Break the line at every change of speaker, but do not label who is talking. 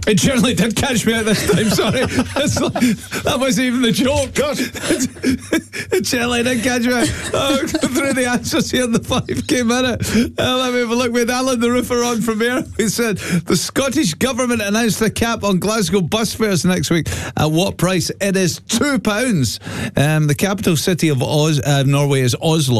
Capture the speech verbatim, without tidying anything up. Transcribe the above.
It generally did catch me out this time, sorry. It's like, that wasn't even the joke.
God.
It generally did catch me out. Oh, go through the answers here in the five K minute. Uh, let me have a look with Alan the Roofer on from here. He said, the Scottish Government announced the cap on Glasgow bus fares next week. At what price? It is two pounds. Um, the capital city of Oz, uh, Norway is Oslo.